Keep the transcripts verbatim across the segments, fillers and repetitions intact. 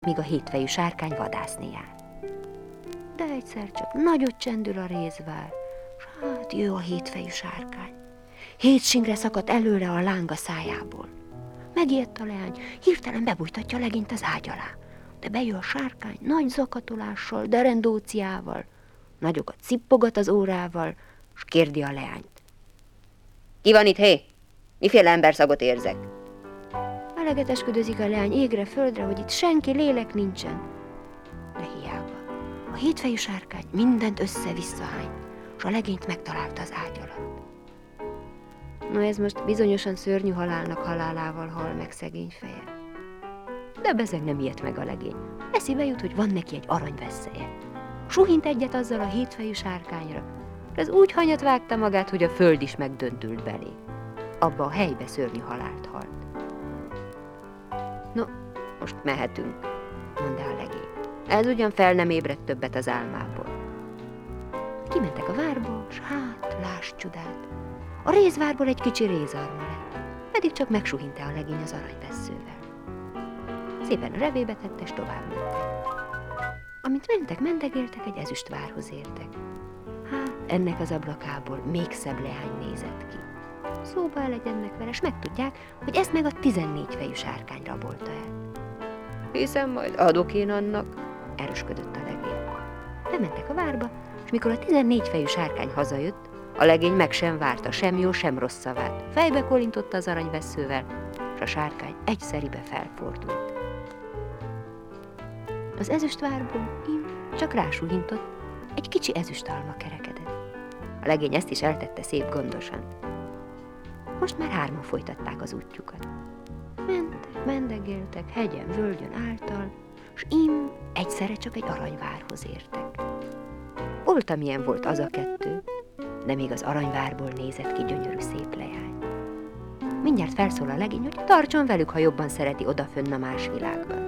míg a hétfejű sárkány vadászni jár. De egyszer csak nagyot csendül a rézvár, s hát jö a hétfejű sárkány. Hét singre szakadt előre a láng a szájából. Megijedt a leány, hirtelen bebújtatja a legényt az ágy alá. De bejön a sárkány nagy zakatolással, derendóciával, nagyokat cippogat az órával, s kérdi a leányt. Ki van itt, hé? Miféle emberszagot érzek? Eleget esküdözik a leány égre, földre, hogy itt senki, lélek nincsen. De hiába. A hétfejű sárkány mindent össze-vissza hányt, s a legényt megtalálta az ágy alatt. Na ez most bizonyosan szörnyű halálnak halálával hal meg szegény feje. De bezeg nem ijedt meg a legény. Eszébe jut, hogy van neki egy aranyvesszeje. Suhint egyet azzal a hétfejű sárkányra, de ez úgy hanyat vágta magát, hogy a föld is megdöntült belé. Abba a helybe szörnyű halált halt. No, most mehetünk, mondta a legény. Ez ugyan fel nem ébredt többet az álmából. Kimentek a várból, s hát, láss csodát, a rézvárból egy kicsi rézarma lett, pedig csak megsuhinta a legény az aranyvesszővel. Szépen a revébe tette, s tovább mentek. Amint mentek, mendegéltek, egy ezüstvárhoz értek. Hát, ennek az ablakából még szebb leány nézett ki. Szóba elegyennek vele, s megtudják, hogy ezt meg a tizennégy fejű sárkány rabolta el. Hiszem, majd adok én annak, erősködött a legény. Bementek a várba, és mikor a tizennégy fejű sárkány hazajött, a legény meg sem várta sem jó, sem rossz szavát. Fejbe kolintotta az aranyvesszővel, és a sárkány egyszeribe felfordult. Az ezüstvárból im csak rásuhintott, egy kicsi ezüstalma kerekedett. A legény ezt is eltette szép gondosan. Most már hárman folytatták az útjukat. Mentek, mendegéltek, hegyen, völgyön által, s im egyszerre csak egy aranyvárhoz értek. Volt, amilyen volt az a kettő, de még az aranyvárból nézett ki gyönyörű szép leány. Mindjárt felszól a legény, hogy tartson velük, ha jobban szereti odafönn a más világban.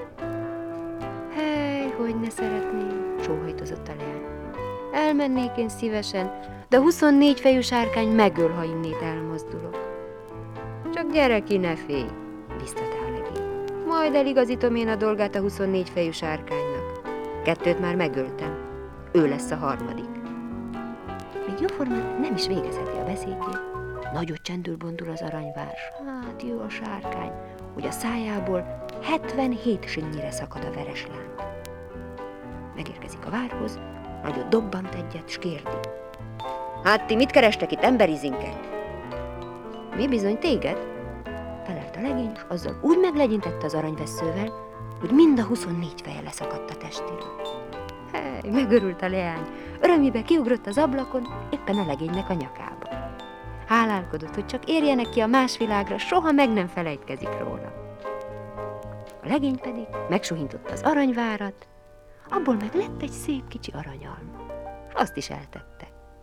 Hely, hogy ne szeretném, sóhajtozott a leány. Elmennék én szívesen, de a huszonnégy fejű sárkány megöl, ha innét elmozdulok. Csak gyere ki, ne félj, biztatta a legény. Majd eligazítom én a dolgát a huszonnégy fejű sárkánynak. Kettőt már megöltem, ő lesz a harmadik. Még jóformán nem is végezheti a beszédjét. Nagyot csendül bondul az aranyvár, hát jó a sárkány, hogy a szájából hetvenhét sinnyire szakad a veres láng. Megérkezik a várhoz, nagyot dobbant egyet, s kérdi. Hát ti mit kerestek itt, emberizinkek? Mi bizony téged? Felelt a legény, és azzal úgy meglegyintette az aranyvesszővel, hogy mind a huszonnégy feje leszakadt a testéről. Hely, megörült a leány, örömébe kiugrott az ablakon, éppen a legénynek a nyakába. Hálálkodott, hogy csak érjenek ki a más világra, soha meg nem felejtkezik róla. A legény pedig megsuhintotta az aranyvárat, abból meg lett egy szép kicsi aranyalma, és azt is eltette.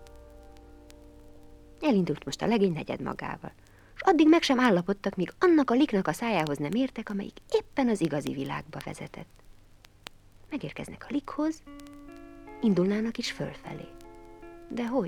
Elindult most a legény negyed magával, és addig meg sem állapodtak, míg annak a liknak a szájához nem értek, amelyik éppen az igazi világba vezetett. Megérkeznek a likhoz, indulnának is fölfelé. De hogy?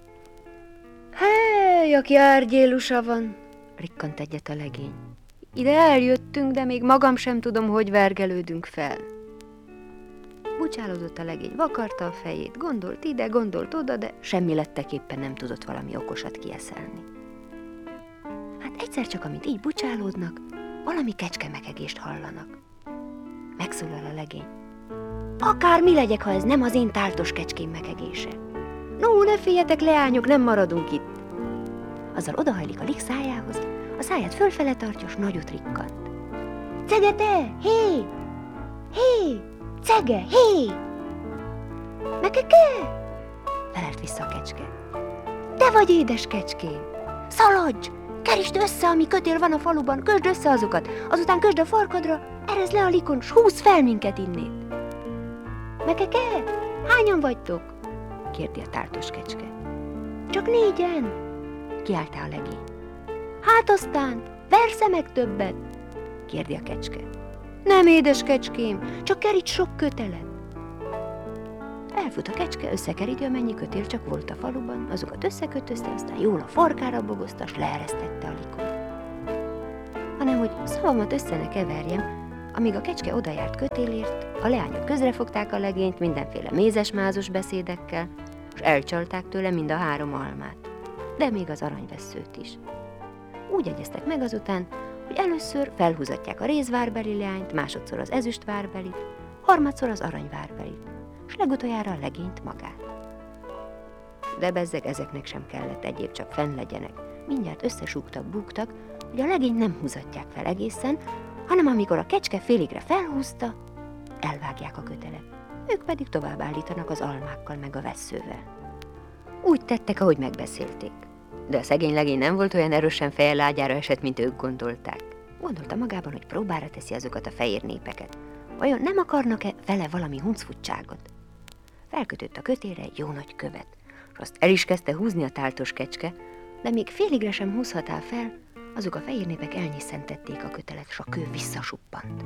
Hely, aki árgyélusa van, rikkant egyet a legény. Ide eljöttünk, de még magam sem tudom, hogy vergelődünk fel. Bucsálódott a legény, vakarta a fejét, gondolt ide, gondolt oda, de semmi letteképpen nem tudott valami okosat kieszelni. Hát egyszer csak, amint így bucsálódnak, valami kecskemekegést hallanak. Megszólal a legény. Akár mi legyek, ha ez nem az én táltos kecském megegése. No, ne féljetek, leányok, nem maradunk itt. Azzal odahajlik a lik szájához, a száját fölfele tartja, s nagyot rikkant. Cegete, hé! Hé! Cege, hé! Mekeke! Felelt vissza a kecske. Te vagy, édes kecském! Szaladj! Kerítsd össze, ami kötél van a faluban, kösd össze azokat, azután kösd a farkadra, erezd le a likon, s húzz fel minket innét. Mekeke, hányan vagytok? Kérdi a táltos kecske. Csak négyen, kiáltá a legény. Hát aztán, versze meg többet? Kérdi a kecske. Nem, édes kecském, csak keríts sok kötelet. Elfut a kecske, összekeríti, amennyi kötél csak volt a faluban, azokat összekötözte, aztán jól a farkára bogozta, s leeresztette a likon. Hanem, hogy szavamat össze ne keverjem, Amíg a kecske odajárt kötélért, a leányok közrefogták a legényt mindenféle mézes-mázos beszédekkel, és elcsalták tőle mind a három almát, de még az aranyvesszőt is. Úgy egyeztek meg azután, hogy először felhúzatják a rézvárbeli leányt, másodszor az ezüstvárbelit, harmadszor az aranyvárbelit, és legutoljára a legényt magát. De bezzeg ezeknek sem kellett egyéb, csak fenn legyenek. Mindjárt összesúgtak, búgtak, hogy a legényt nem húzatják fel egészen, hanem amikor a kecske féligre felhúzta, elvágják a kötelet. Ők pedig tovább állítanak az almákkal meg a vesszővel. Úgy tettek, ahogy megbeszélték. De a szegény legény nem volt olyan erősen feje lágyára esett, mint ők gondolták. Gondolta magában, hogy próbára teszi azokat a fehér népeket. Vajon nem akarnak-e vele valami huncfutságot? Felkötött a kötélre egy jó nagy követ, és azt el is kezdte húzni a táltos kecske, de még féligre sem húzhatál fel, azok a fehér népek elnyiszentették a kötelet, és a kő visszasuppant.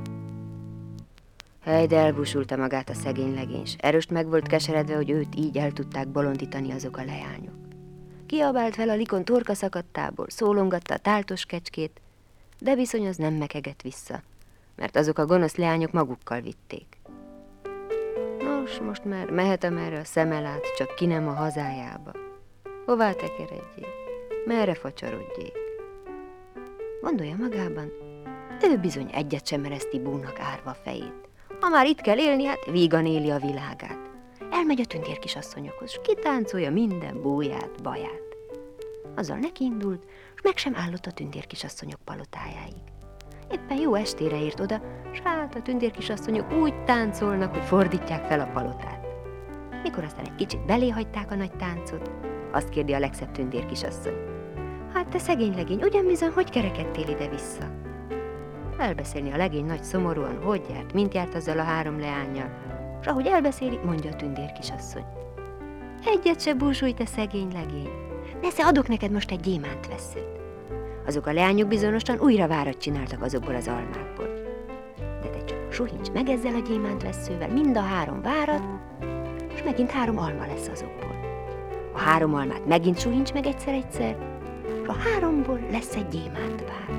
Hely, de elbúsulta magát a szegény legény, s erőst meg volt keseredve, hogy őt így el tudták bolondítani azok a leányok. Kiabált fel a likon torka szakadtából, szólongatta a táltos kecskét, de bizony az nem mekegett vissza, mert azok a gonosz leányok magukkal vitték. Nos, most már mehet, amerre a szeme lát, csak ki nem a hazájába. Hová tekeredjék, merre facsarodjék. Gondolja magában, ő bizony egyet sem mereszti búnak árva fejét. Ha már itt kell élni, hát vígan éli a világát. Elmegy a tündérkisasszonyokhoz, s kitáncolja minden búját, baját. Azzal nekiindult, s meg sem állott a tündérkisasszonyok palotájáig. Éppen jó estére ért oda, s hát a tündérkisasszonyok úgy táncolnak, hogy fordítják fel a palotát. Mikor aztán egy kicsit belé hagyták a nagy táncot, azt kérdi a legszebb tündérkisasszony. Hát te szegény legény, ugyan bizony, hogy kerekedtél ide-vissza? Elbeszélni a legény nagy szomorúan, hogy járt, mint járt azzal a három leánnyal, s ahogy elbeszéli, mondja a tündérkisasszony. Egyet se búsulj, te szegény legény, nesze adok neked most egy gyémánt vesszőt. Azok a leányok bizonyosan újra várat csináltak azokból az almákból. De te csak suhincs meg ezzel a gyémánt vesszővel mind a három várat, és megint három alma lesz azokból. A három almát megint suhincs meg egyszer-egyszer, és a háromból lesz egy gyémánt vár.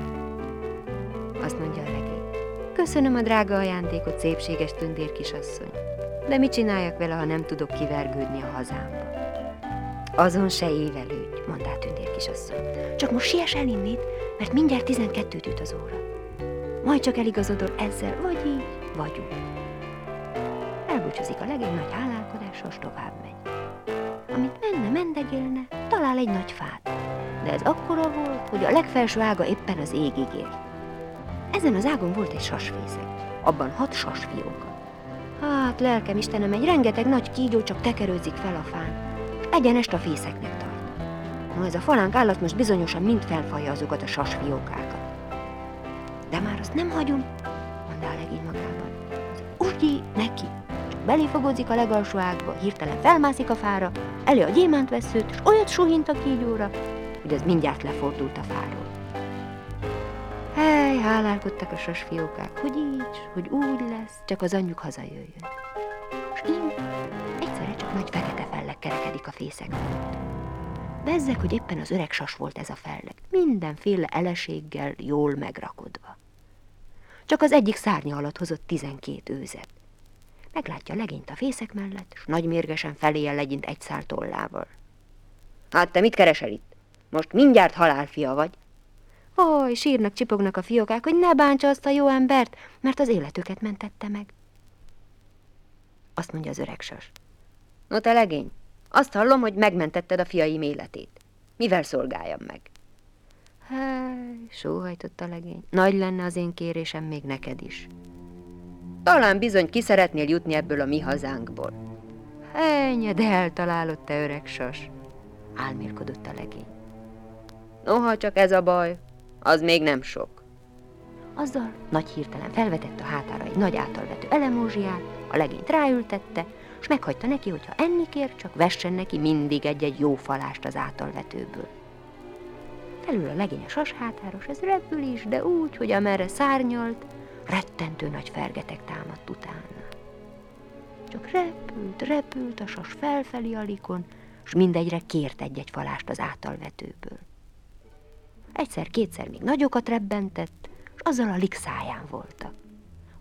Azt mondja a legény. Köszönöm a drága ajándékot, szépséges tündérkisasszony, de mit csináljak vele, ha nem tudok kivergődni a hazámba? Azon se évelődj, mondta a tündérkisasszony. Csak most siess el innét, mert mindjárt tizenkettőt üt az óra. Majd csak eligazodol ezzel, vagy így, vagy úgy. Elbúcsúzik a legény nagy hálálkodással, s tovább megy. Amit menne, mendegélne, talál egy nagy fát, de ez akkora volt, hogy a legfelső ága éppen az égig ért. Ezen az ágon volt egy sasfészek, abban hat sasfióka. Hát, lelkem Istenem, egy rengeteg nagy kígyó csak tekerőzik fel a fán, és egyenest a fészeknek tart. No, ez a falánk állat most bizonyosan mind felfalja azokat a sasfiókákat. De már azt nem hagyom, mondta a legény magában. Úgy neki, csak beléfogózik a legalsó ágba, hirtelen felmászik a fára, elő a gyémántveszőt, és olyat suhint a kígyóra, hogy az mindjárt lefordult a fáról. Hely, hálálkodtak a sasfiókák, hogy így, hogy úgy lesz, csak az anyjuk hazajöjjön. És én egyszerre csak nagy fekete felleg kerekedik a fészek felett. Bezzeg, hogy éppen az öreg sas volt ez a felleg, mindenféle eleséggel jól megrakodva. Csak az egyik szárnya alatt hozott tizenkét őzet. Meglátja a legényt a fészek mellett, s nagymérgesen feléje legyint egy szál tollával. Hát te mit keresel itt? Most mindjárt halálfia vagy. Oj, sírnak, csipognak a fiókák, hogy ne bántsa azt a jó embert, mert az életüket mentette meg. Azt mondja az öreg sas. No te legény, azt hallom, hogy megmentetted a fiaim életét. Mivel szolgáljam meg? Hely, sóhajtott a legény. Nagy lenne az én kérésem még neked is. Talán bizony ki szeretnél jutni ebből a mi hazánkból. Ennyi, de eltalálod, te öreg sas, álmélkodott a legény. Noha csak ez a baj, az még nem sok. Azzal nagy hirtelen felvetett a hátára egy nagy általvető elemózsiát, a legényt ráültette, s meghagyta neki, hogyha enni kér, csak vessen neki mindig egy-egy jó falást az általvetőből. Felül a legény a sas hátára, s ez repül is, de úgy, hogy amerre szárnyalt, rettentő nagy fergetek támadt utána. Csak repült, repült a sas felfelé a likon, s mindegyre kért egy-egy falást az általvetőből. Egyszer-kétszer még nagyokat rebbentett, s azzal a lik száján voltak.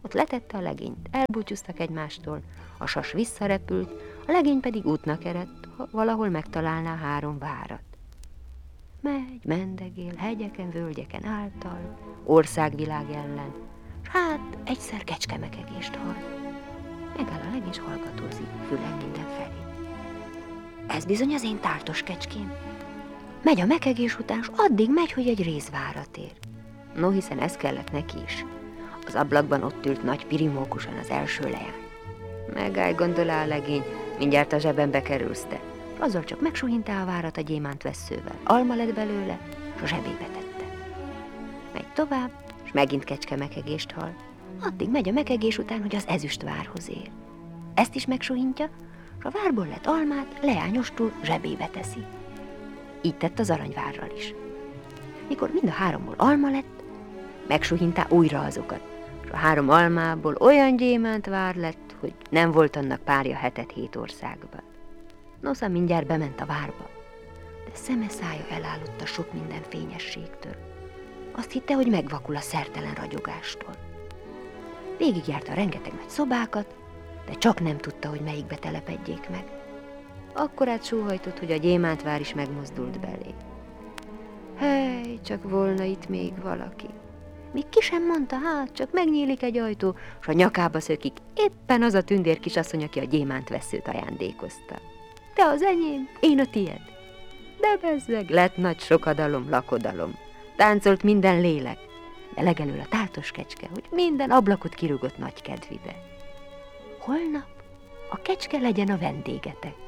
Ott letette a legényt, elbúcsúztak egymástól, a sas visszarepült, a legény pedig útnak eredt, ha valahol megtalálná három várat. Megy, mendegél, hegyeken, völgyeken által, országvilág ellen, s hát egyszer kecskemekegést hall. Megáll a legény, s hallgatózik, fülen mindenfelé. Ez bizony az én táltos kecském. Megy a mekegés után, s addig megy, hogy egy rézvárat ér. No, hiszen ez kellett neki is. Az ablakban ott ült nagy pirimókusan az első leány. Megállj, gondolá a legény, mindjárt a zsebembe kerülsz te. Azzal csak megsuhintá a várat a gyémánt vesszővel. Alma lett belőle, s a zsebébe tette. Megy tovább, s megint kecske mekegést hall. Addig megy a mekegés után, hogy az ezüst várhoz ér. Ezt is megsuhintja, s a várból lett almát leányostul zsebébe teszi. Így tett az aranyvárral is. Mikor mind a háromból alma lett, megsuhintá újra azokat, és a három almából olyan gyémánt vár lett, hogy nem volt annak párja hetet hét országban. Nosza mindjárt bement a várba, de szeme szája elállott a sok minden fényességtől. Azt hitte, hogy megvakul a szertelen ragyogástól. Végigjárta rengeteg nagy szobákat, de csak nem tudta, hogy melyikbe telepedjék meg. Akkorát sóhajtott, hogy a gyémántvár is megmozdult belé. Hely, csak volna itt még valaki. Míg ki sem mondta, hát csak megnyílik egy ajtó, s a nyakába szökik éppen az a tündér kisasszony, aki a gyémántvesszőt ajándékozta. Te az enyém, én a tied. De bezzeg, lett nagy sokadalom, lakodalom. Táncolt minden lélek, de legelől a táltos kecske, hogy minden ablakot kirúgott nagy kedvide. Holnap a kecske legyen a vendégetek.